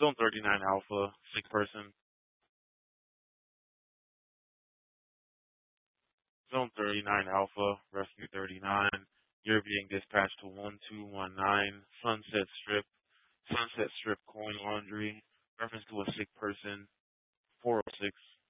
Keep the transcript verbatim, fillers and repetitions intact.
Zone thirty-nine Alpha, sick person. Zone thirty-nine Alpha, Rescue thirty-nine. You're being dispatched to one two one nine, Sunset Strip, Sunset Strip Coin Laundry. Reference to a sick person, four oh six.